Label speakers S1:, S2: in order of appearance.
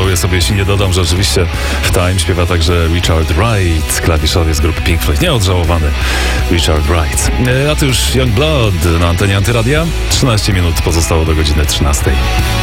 S1: Pożałuję sobie, jeśli nie dodam, że oczywiście w Time śpiewa także Richard Wright, klawiszowiec z grupy Pink Floyd. Nieodżałowany Richard Wright. A to już Youngblood na antenie Antyradia. 13 minut pozostało do godziny 13.